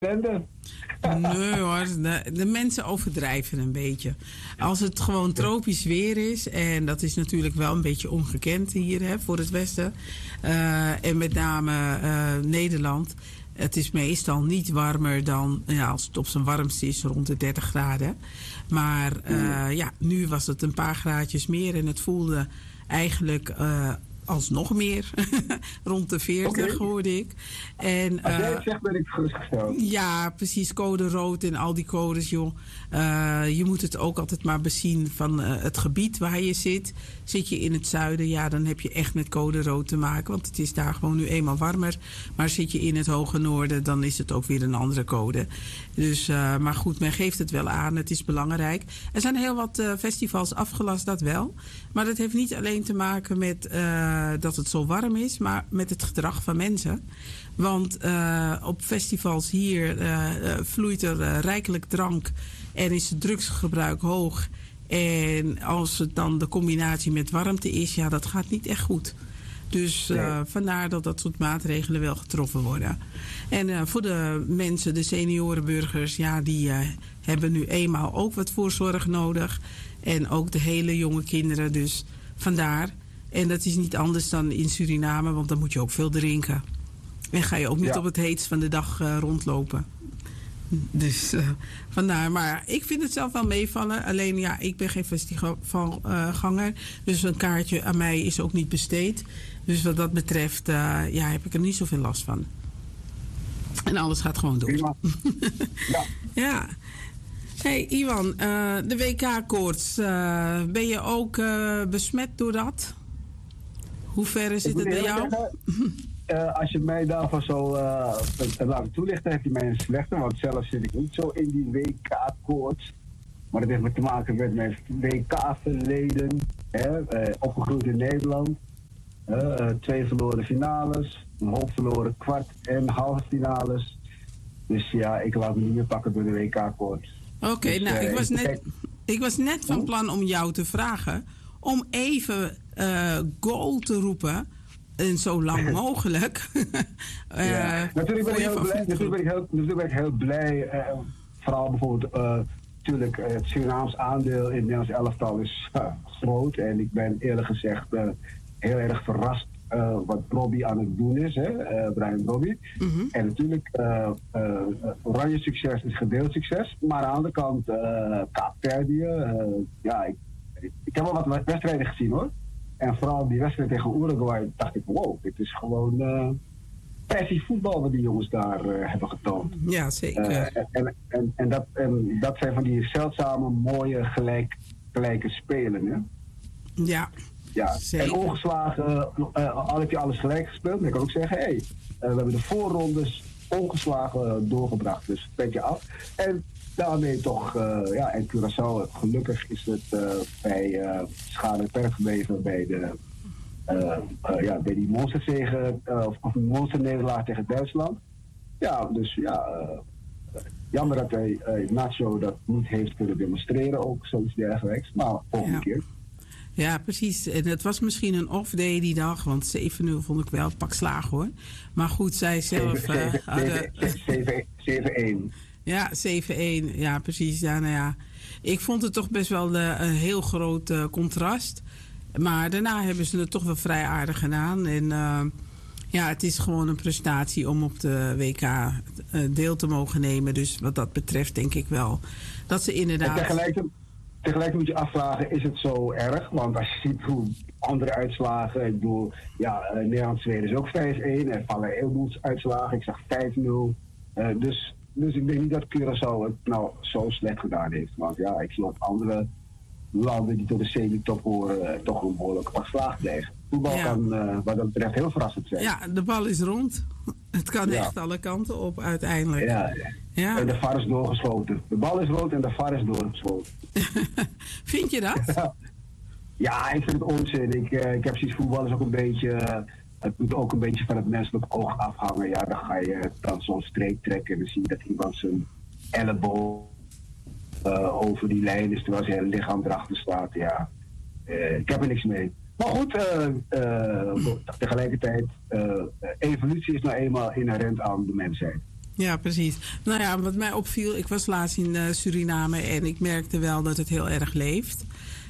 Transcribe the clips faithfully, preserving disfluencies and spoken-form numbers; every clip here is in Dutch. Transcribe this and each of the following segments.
ellende. Nee hoor, de, de mensen overdrijven een beetje. Als het gewoon tropisch weer is, en dat is natuurlijk wel een beetje ongekend hier hè, voor het Westen. Uh, en met name uh, Nederland. Het is meestal niet warmer dan, ja, als het op zijn warmst is, rond de dertig graden. Maar uh, ja, nu was het een paar graadjes meer en het voelde eigenlijk uh, alsnog meer. Rond de veertig okay. Hoorde ik. En, als jij het zegt, ben ik gerustgesteld. Ja, precies. Code rood en al die codes, joh. Uh, je moet het ook altijd maar bezien van uh, het gebied waar je zit. Zit je in het zuiden, ja, dan heb je echt met code rood te maken. Want het is daar gewoon nu eenmaal warmer. Maar zit je in het hoge noorden, dan is het ook weer een andere code. Dus, uh, maar goed, men geeft het wel aan. Het is belangrijk. Er zijn heel wat uh, festivals afgelast, dat wel. Maar dat heeft niet alleen te maken met uh, dat het zo warm is, maar met het gedrag van mensen. Want uh, op festivals hier uh, uh, vloeit er uh, rijkelijk drank en is het drugsgebruik hoog. En als het dan de combinatie met warmte is, ja, dat gaat niet echt goed. Dus uh, nee. Vandaar dat dat soort maatregelen wel getroffen worden. En uh, voor de mensen, de seniorenburgers, ja, die uh, hebben nu eenmaal ook wat voorzorg nodig. En ook de hele jonge kinderen, dus vandaar. En dat is niet anders dan in Suriname, want dan moet je ook veel drinken. En ga je ook niet ja. op het heetst van de dag uh, rondlopen. Dus uh, vandaar. Maar ik vind het zelf wel meevallen. Alleen ja, ik ben geen festivalganger. Uh, dus een kaartje aan mij is ook niet besteed. Dus wat dat betreft uh, ja, heb ik er niet zoveel last van. En alles gaat gewoon door. Ja. ja. ja. Hey Iwan, uh, de W K-koorts. Uh, ben je ook uh, besmet door dat? Hoe ver is het bij jou? Uh, als je mij daarvoor zo uh, lang toelicht, dan heb je mij een slechte. Want zelf zit ik niet zo in die W K-koorts. Maar dat heeft met te maken met mijn W K-verleden. Uh, opgegroeid in Nederland. Uh, uh, twee verloren finales. Een hoop verloren kwart- en halve finales. Dus ja, ik laat me niet meer pakken door de W K-koorts. Oké, okay, dus, nou, uh, ik, was net, ik was net van hm? plan om jou te vragen om even uh, goal te roepen. En zo lang mogelijk. uh, ja. Natuurlijk ben ik heel blij. Natuurlijk ben ik heel, natuurlijk ben ik heel blij. Uh, vooral bijvoorbeeld, uh, natuurlijk, uh, het Surinaams aandeel in het Nederlands elftal is uh, groot. En ik ben eerlijk gezegd uh, heel erg verrast uh, wat Robbie aan het doen is. Hè? Uh, Brian Robbie. Mm-hmm. En natuurlijk, uh, uh, oranje succes is gedeeld succes. Maar aan de andere kant, uh, Kaapverdië. Uh, ja, ik, ik heb wel wat wedstrijden gezien hoor. En vooral die wedstrijd tegen Uruguay dacht ik, wow, dit is gewoon uh, passie voetbal wat die jongens daar uh, hebben getoond. Ja, zeker. Uh, en, en, en, dat, en dat zijn van die zeldzame, mooie, gelijk, gelijke spelen. Hè? Ja, ja. zeker. En ongeslagen, uh, al heb je alles gelijk gespeeld, dan kan ik ook zeggen, hé, hey, uh, we hebben de voorrondes ongeslagen uh, doorgebracht. Dus petje af. En daarmee toch, uh, ja, en Curaçao, gelukkig is het uh, bij uh, schade beperkt gebleven bij de, uh, uh, ja, bij die monsterzege, uh, of, of een monsternederlaag tegen Duitsland. Ja, dus ja, uh, jammer dat hij uh, Nacho dat niet heeft kunnen demonstreren, ook zoiets dergelijks, maar volgende ja. keer. Ja, precies. En het was misschien een off-day die dag, want zeven nul vond ik wel een pak slaag hoor. Maar goed, zij zelf uh, hadden... zeven-één. Ja, zeven-één. Ja, precies. Ja, nou ja. Ik vond het toch best wel uh, een heel groot uh, contrast. Maar daarna hebben ze het toch wel vrij aardig gedaan. En uh, ja, het is gewoon een prestatie om op de W K uh, deel te mogen nemen. Dus wat dat betreft denk ik wel dat ze inderdaad... En tegelijk, tegelijk moet je afvragen, is het zo erg? Want als je ziet hoe andere uitslagen... Ik bedoel, ja, uh, Nederland-Zweden is ook vijf-één. Er vallen heel veel uitslagen. Ik zag vijf nul. Uh, dus... Dus ik denk niet dat Curaçao het nou zo slecht gedaan heeft. Want ja, ik zie ook andere landen die tot de semi-top horen uh, toch een behoorlijk pak slaag krijgen. Voetbal ja. kan uh, wat dat betreft heel verrassend zijn. Ja, de bal is rond. Het kan ja. echt alle kanten op uiteindelijk. Ja, ja. ja. En de V A R is doorgeschoten. De bal is rood en de V A R is doorgeschoten. Vind je dat? Ja, ik vind het onzin. Ik, uh, ik heb zoiets voetballers ook een beetje... Uh, Het moet ook een beetje van het menselijk oog afhangen. Ja, dan ga je dan zo'n streep trekken en dan zie je dat iemand zijn elleboog uh, over die lijn is terwijl zijn lichaam erachter staat. Ja, uh, ik heb er niks mee. Maar goed, uh, uh, tegelijkertijd, uh, evolutie is nou eenmaal inherent aan de mensheid. Ja, precies. Nou ja, wat mij opviel, ik was laatst in uh, Suriname en ik merkte wel dat het heel erg leeft.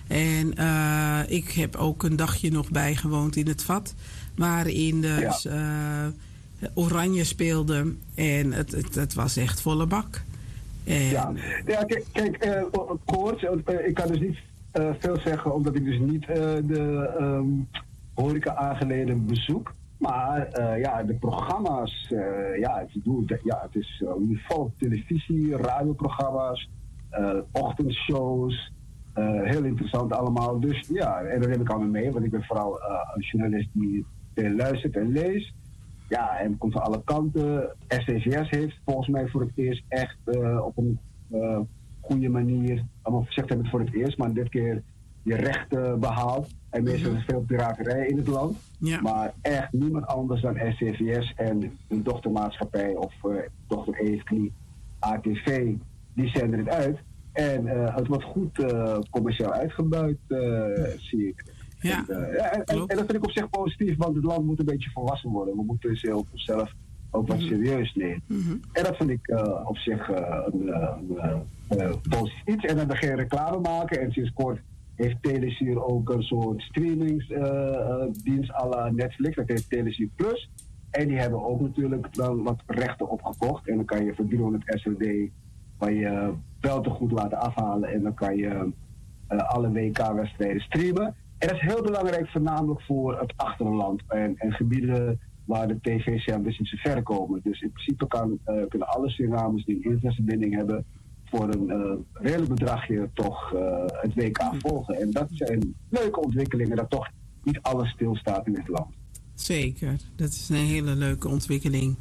En uh, ik heb ook een dagje nog bijgewoond in het vat, waarin dus uh, Oranje speelde. En het, het, het was echt volle bak. En... Ja. ja, kijk, kijk uh, koorts, uh, ik kan dus niet uh, veel zeggen, omdat ik dus niet uh, de um, horeca aangeleden bezoek. Maar uh, ja, de programma's, uh, ja, het, doe, ja, het is uh, volop televisie, radioprogramma's, uh, ochtendshows, uh, heel interessant allemaal. Dus ja, en dat neem ik allemaal mee, want ik ben vooral uh, een journalist die veel luistert en leest. Ja, en komt van alle kanten. S C V S heeft volgens mij voor het eerst echt uh, op een uh, goede manier, allemaal gezegd hebben het voor het eerst, maar dit keer je rechten behaald. En meestal is er veel piraterij in het land. Ja. Maar echt niemand anders dan S C V S en een dochtermaatschappij of uh, dochter Eefknie, A T V, die zenden het uit. En uh, het wordt goed uh, commercieel uitgebuit, uh, zie ik. Ja, en, uh, ja, en, en, en dat vind ik op zich positief, want het land moet een beetje volwassen worden. We moeten dus heel onszelf ook wat Mm-hmm. serieus nemen. Mm-hmm. En dat vind ik uh, op zich uh, een, uh, een uh, positief iets. En dan we geen reclame maken. En sinds kort heeft Telesuur ook een soort streamingsdienst uh, à la Netflix. Dat heet Telesuur Plus. En die hebben ook natuurlijk dan wat rechten opgekocht. En dan kan je voor driehonderd S R D van je wel te goed laten afhalen. En dan kan je uh, alle W K-wedstrijden streamen. En dat is heel belangrijk, voornamelijk voor het achterland en, en gebieden waar de tv-zenders niet zo ver komen. Dus in principe kan, uh, kunnen alle Surinamers die een internetverbinding hebben voor een uh, redelijk bedragje toch uh, het W K volgen. En dat zijn leuke ontwikkelingen, dat toch niet alles stilstaat in dit land. Zeker, dat is een hele leuke ontwikkeling.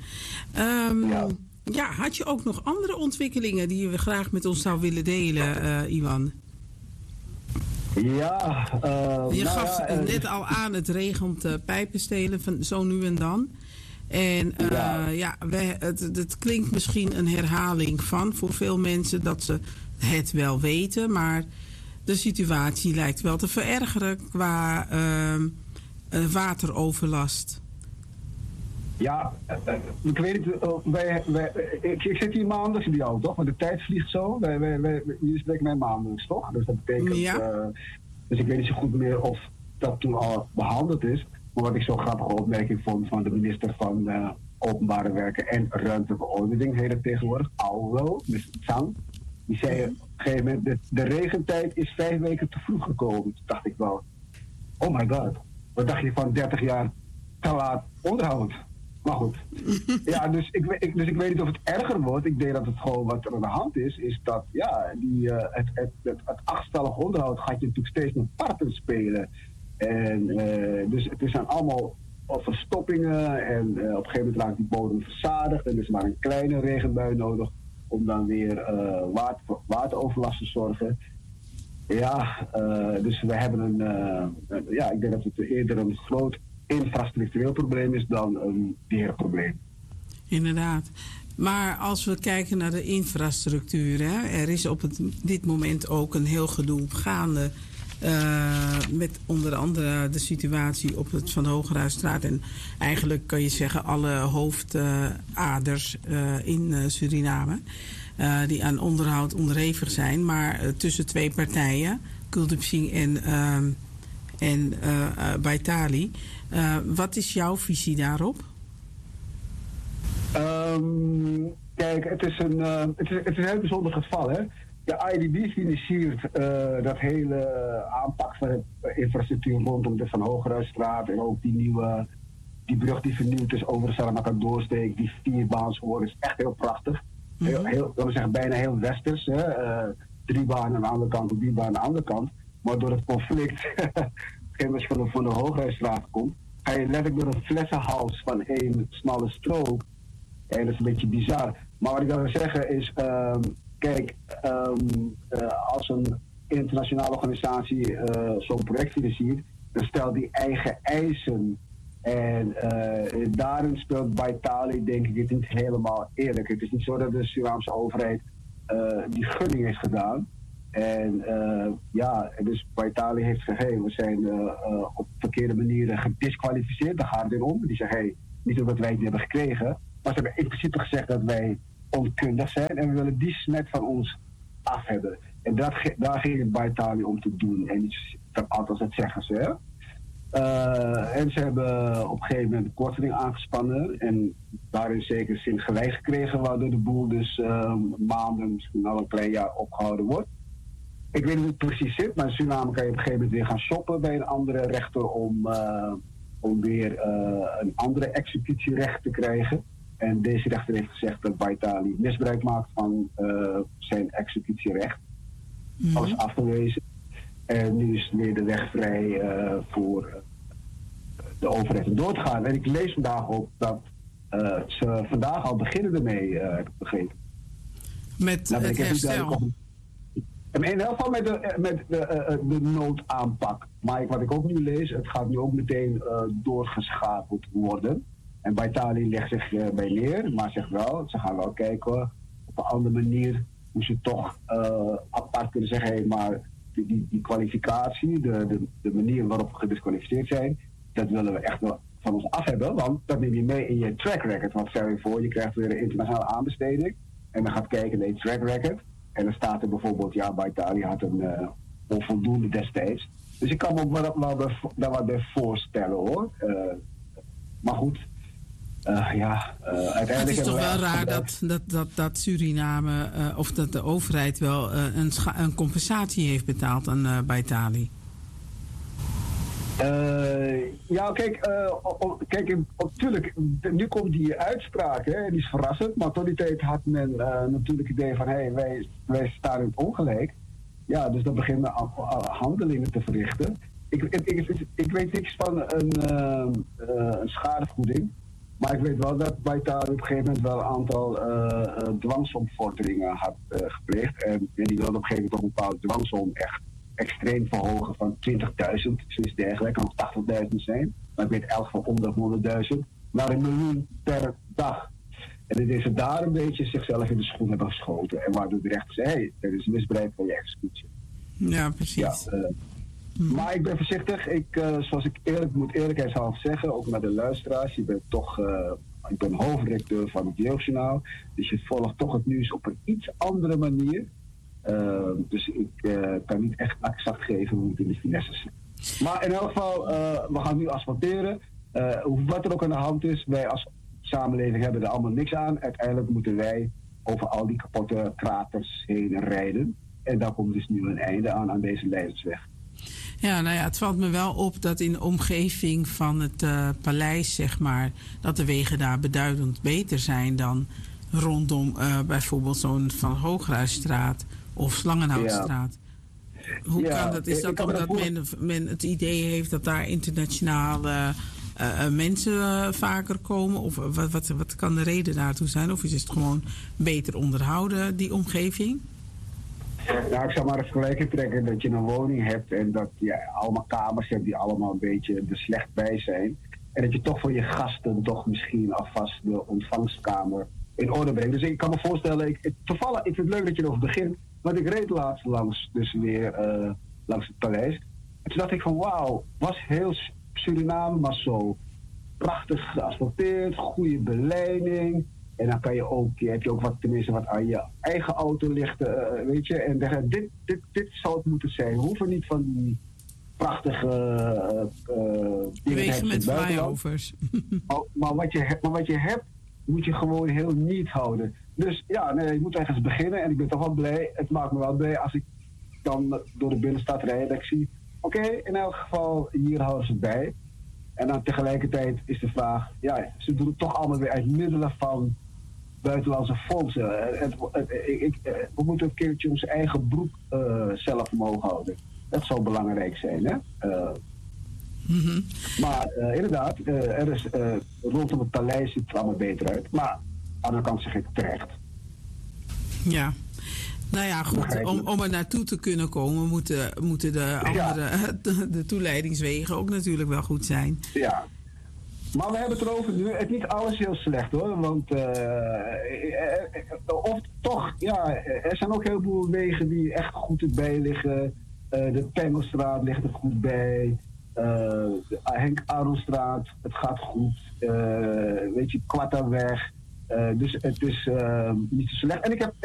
Um, ja. ja, had je ook nog andere ontwikkelingen die je graag met ons zou willen delen, uh, Iwan? Ja, uh, je nou gaf ja, uh, net al aan, het regent uh, pijpenstelen van zo nu en dan. En uh, ja, ja wij, het, het klinkt misschien een herhaling van voor veel mensen dat ze het wel weten, maar de situatie lijkt wel te verergeren qua uh, uh, wateroverlast. Ja, uh, ik weet niet, uh, wij, wij, ik, ik zit hier maandelijks in jou, toch? Maar de tijd vliegt zo. Wij, wij, wij, jullie spreken mij maandelijks, toch? Dus dat betekent... Ja. Uh, dus ik weet niet zo goed meer of dat toen al behandeld is. Maar wat ik zo grappige opmerking vond van de minister van uh, Openbare Werken en Ruimtelijke Ordening, heet het tegenwoordig, Allo, dus Zang. Die zei op een gegeven moment, de, de regentijd is vijf weken te vroeg gekomen. Toen dacht ik wel, oh my god, wat dacht je van dertig jaar te laat onderhoud? Maar goed. Ja, dus ik, ik, dus ik weet niet of het erger wordt. Ik denk dat het gewoon wat er aan de hand is, is dat ja, die, uh, het, het, het, het achterstallig onderhoud gaat je natuurlijk steeds meer parten spelen. En uh, dus het zijn allemaal verstoppingen en uh, op een gegeven moment raakt die bodem verzadigd en er is maar een kleine regenbui nodig om dan weer uh, water, voor wateroverlast te zorgen. Ja, uh, dus we hebben een, uh, ja, ik denk dat het eerder een groot infrastructureel probleem is dan een weerprobleem. Inderdaad. Maar als we kijken naar de infrastructuur, hè, er is op het, dit moment ook een heel gedoe gaande uh, met onder andere de situatie op het Van Hogeruisstraat en eigenlijk kan je zeggen alle hoofdaders uh, in uh, Suriname uh, die aan onderhoud onderhevig zijn, maar uh, tussen twee partijen, Kuldeep Singh en, uh, en uh, uh, Baitali. Uh, wat is jouw visie daarop? Um, kijk, het is, een, uh, het, is, het is een heel bijzonder geval. Hè? De I D B financiert uh, dat hele aanpak van de infrastructuur rondom de Van Hogeruisstraat en ook die nieuwe die brug die vernieuwd is over de Saramaka-doorsteek, die vierbaanspoor is echt heel prachtig. Mm-hmm. Heel, heel, dat wil zeggen, bijna heel westers. Hè? Uh, drie banen aan de andere kant, drie banen aan de andere kant. Maar door het conflict, als je van de, van de Hogeruisstraat komt, ga je letterlijk door een flessenhals van één smalle strook. En dat is een beetje bizar. Maar wat ik dan wil zeggen is, um, kijk, um, uh, als een internationale organisatie uh, zo'n project financiert, dan stelt die eigen eisen. En uh, daarin speelt Baitali denk ik het niet helemaal eerlijk. Het is niet zo dat de Surinaamse overheid uh, die gunning heeft gedaan. En uh, ja, dus Baitali heeft gezegd, hey, we zijn uh, uh, op verkeerde manieren gedisqualificeerd. Daar gaat het weer om. Die zegt, hey, niet omdat wij het niet hebben gekregen, Maar ze hebben in principe gezegd dat wij onkundig zijn en we willen die smet van ons af hebben. En dat, daar ging het bij Italië om te doen. En niet, althans, dat zeggen ze. Hè? Uh, en ze hebben op een gegeven moment een korting aangespannen. En daarin zeker zin gelijk gekregen, waardoor de boel dus uh, maanden, misschien al een klein jaar opgehouden wordt. Ik weet niet hoe het precies zit, maar in Suriname kan je op een gegeven moment weer gaan shoppen bij een andere rechter om, uh, om weer uh, een andere executierecht te krijgen. En deze rechter heeft gezegd dat Baitali misbruik maakt van uh, zijn executierecht. Mm-hmm. Alles afgewezen. En nu is weer de weg vrij uh, voor uh, de overheid om door te gaan. En ik lees vandaag ook dat uh, ze vandaag al beginnen ermee, uh, heb ik begrepen. Met nou, het herstel? In ieder geval met de, met de, uh, de noodaanpak. Maar wat ik ook nu lees, het gaat nu ook meteen uh, doorgeschakeld worden. En Baitali legt zich uh, bij neer, maar zegt wel, ze gaan wel kijken op een andere manier hoe ze toch uh, apart kunnen zeggen, hey, maar die, die, die kwalificatie, de, de, de manier waarop we gedisqualificeerd zijn, dat willen we echt wel van ons af hebben, want dat neem je mee in je track record. Want stel je voor, je krijgt weer een internationale aanbesteding en dan gaat kijken naar je track record en dan staat er bijvoorbeeld, ja, Baitali had een uh, onvoldoende destijds. Dus ik kan me ook wel, wel, wel, wel wat bij voorstellen, hoor. Uh, maar goed. Uh, ja, uh, uiteindelijk het is toch wel raar dat, dat, dat, dat Suriname, uh, of dat de overheid wel uh, een, scha- een compensatie heeft betaald aan uh, Baitali. Uh, ja, kijk, uh, op, kijk natuurlijk, nu komt die uitspraak, hè, die is verrassend, maar tot die tijd had men uh, natuurlijk het idee van, hé, hey, wij, wij staan in het ongelijk. Ja, dus dan beginnen we handelingen te verrichten. Ik, ik, ik, ik weet niks van een, uh, uh, een schadevergoeding. Maar ik weet wel dat Baitali op een gegeven moment wel een aantal uh, uh, dwangsomvorderingen had uh, gepleegd. En, en die wilde op een gegeven moment toch een bepaalde dwangsom echt extreem verhogen van twintigduizend, zoiets dergelijks. Kan tachtigduizend zijn. Maar ik weet elk van onder honderdduizend. Naar een miljoen per dag. En dat is ze daar een beetje zichzelf in de schoen hebben geschoten. En waardoor de rechter zei, hey, dat is misbruik van je executie. Ja, precies. Ja, uh, Hmm. Maar ik ben voorzichtig. Ik, uh, zoals ik eerlijk moet eerlijkheidshalve zeggen, ook naar de luisteraars. Je bent toch, uh, ik ben hoofdredacteur van het Jeugdjournaal. Dus je volgt toch het nieuws op een iets andere manier. Uh, dus ik uh, kan niet echt exact geven hoe het in de finesse zit. Maar in elk geval, uh, we gaan nu asfalteren. Uh, wat er ook aan de hand is, wij als samenleving hebben er allemaal niks aan. Uiteindelijk moeten wij over al die kapotte kraters heen rijden. En daar komt dus nu een einde aan aan deze Leidersweg. Ja, nou ja, het valt me wel op dat in de omgeving van het uh, paleis, zeg maar, dat de wegen daar beduidend beter zijn dan rondom uh, bijvoorbeeld zo'n Van Hoogruisstraat of Slangenhoutstraat. Ja. Hoe ja, kan dat? Is dat omdat men, men het idee heeft dat daar internationale uh, mensen uh, vaker komen? Of wat, wat, wat kan de reden daartoe zijn? Of is het gewoon beter onderhouden, die omgeving? Nou, ik zou maar een vergelijking trekken dat je een woning hebt en dat je allemaal kamers hebt die allemaal een beetje er slecht bij zijn. En dat je toch voor je gasten toch misschien alvast de ontvangstkamer in orde brengt. Dus ik kan me voorstellen, ik, ik, toevallig, ik vind het leuk dat je erover begint, want ik reed laatst langs, dus weer uh, langs het paleis. En toen dacht ik van wauw, was heel Suriname, maar zo prachtig geasfalteerd, goede beleiding. En dan kan je ook, je heb je ook wat, tenminste wat aan je eigen auto ligt, uh, weet je. En dan, dit, dit, dit zou het moeten zijn. We hoeven niet van die prachtige uh, uh, dingen wegen met flyovers. maar, maar, wat je, maar wat je hebt, moet je gewoon heel niet houden. Dus ja, nee, ik moet ergens beginnen. En ik ben toch wel blij. Het maakt me wel blij als ik dan door de binnenstad rijd. Dat ik zie, oké, okay, in elk geval, hier houden ze het bij. En dan tegelijkertijd is de vraag, ja, ze doen het toch allemaal weer uit middelen van buitenlandse fondsen. Het, het, het, ik, we moeten een keertje onze eigen broek uh, zelf omhoog houden. Dat zou belangrijk zijn, hè? Uh, mm-hmm. Maar uh, inderdaad, uh, er is, uh, rondom het paleis ziet het er allemaal beter uit. Maar aan de andere kant zeg ik terecht. Ja. Nou ja, goed, om, om er naartoe te kunnen komen moeten, moeten de andere, ja. de, de toeleidingswegen ook natuurlijk wel goed zijn. Ja. Maar we hebben het erover nu. Het is niet alles heel slecht hoor. Want uh, of toch, ja, er zijn ook heel veel wegen die echt goed erbij liggen. Uh, de Pengelstraat ligt er goed bij. Uh, de Henk Aronstraat, het gaat goed. Uh, weet je, Kwartaweg. Uh, dus het is uh, niet zo slecht. En ik heb